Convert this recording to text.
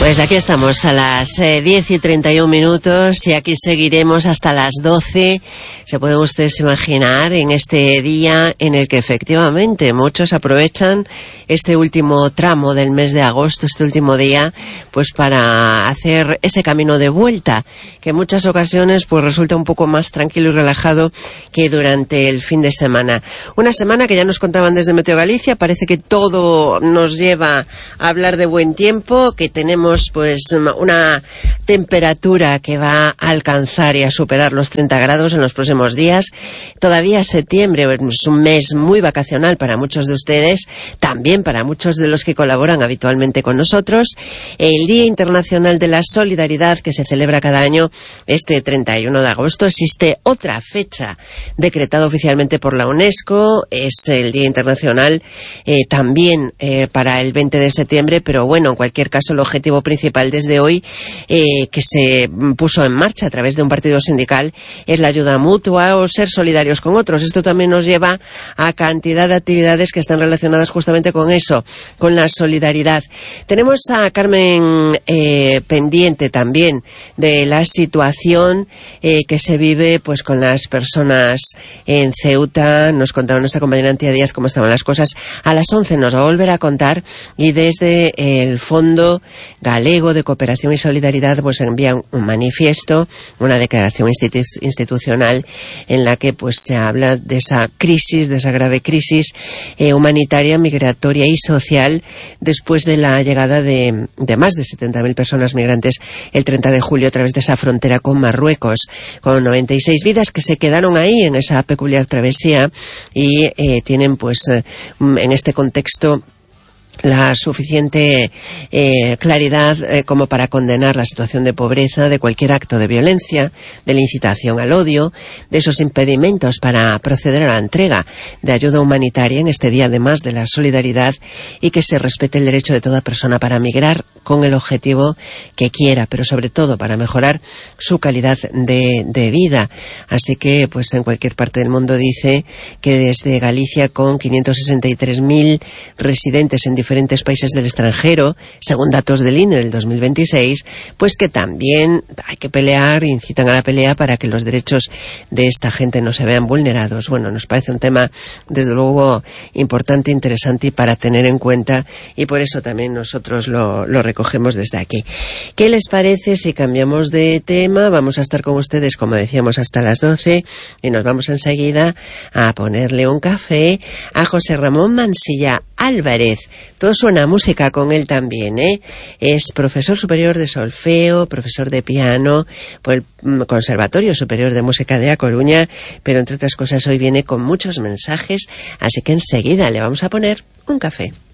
Pues aquí estamos a las 10:31 y aquí seguiremos hasta las 12. Se pueden ustedes imaginar en este día en el que efectivamente muchos aprovechan este último tramo del mes de agosto, este último día, pues para hacer ese camino de vuelta, que en muchas ocasiones pues resulta un poco más tranquilo y relajado que durante el fin de semana. Una semana que ya nos contaban desde Meteo Galicia, parece que todo nos lleva a hablar de buen tiempo, que tenemos pues una temperatura que va a alcanzar y a superar los 30 grados en los próximos días. Todavía septiembre es un mes muy vacacional para muchos de ustedes, también para muchos de los que colaboran habitualmente con nosotros. El Día Internacional de la Solidaridad, que se celebra cada año este 31 de agosto. Existe otra fecha decretada oficialmente por la UNESCO, es el Día Internacional también para el 20 de septiembre, pero bueno, en cualquier caso el objetivo principal desde hoy, que se puso en marcha a través de un partido sindical, es la ayuda mutua o ser solidarios con otros. Esto también nos lleva a cantidad de actividades que están relacionadas justamente con eso, con la solidaridad. Tenemos a Carmen pendiente también de la situación que se vive pues con las personas en Ceuta. Nos contaba nuestra compañera Antía Díaz cómo estaban las cosas. A las 11 nos va a volver a contar, y desde el Fondo Galego de Cooperación y Solidaridad pues envían un manifiesto, una declaración institucional en la que pues se habla de esa crisis, de esa grave crisis humanitaria, migratoria y social después de la llegada de más de 70.000 personas migrantes el 30 de julio a través de esa frontera con Marruecos, con 96 vidas que se quedaron ahí en esa peculiar travesía y tienen pues en este contexto la suficiente claridad como para condenar la situación de pobreza, de cualquier acto de violencia, de la incitación al odio, de esos impedimentos para proceder a la entrega de ayuda humanitaria en este día, además de la solidaridad, y que se respete el derecho de toda persona para migrar con el objetivo que quiera, pero sobre todo para mejorar su calidad de vida. Así que pues en cualquier parte del mundo dice que desde Galicia, con 563.000 residentes en diferentes países del extranjero, según datos del INE del 2026, pues que también hay que pelear, incitan a la pelea para que los derechos de esta gente no se vean vulnerados. Bueno, nos parece un tema desde luego importante, interesante y para tener en cuenta, y por eso también nosotros lo recogemos desde aquí. ¿Qué les parece si cambiamos de tema? Vamos a estar con ustedes, como decíamos, hasta las 12 y nos vamos enseguida a ponerle un café a José Ramón Mansilla Álvarez. Todo suena a música con él también, ¿eh? Es profesor superior de solfeo, profesor de piano por el Conservatorio Superior de Música de A Coruña, pero entre otras cosas hoy viene con muchos mensajes, así que enseguida le vamos a poner un café.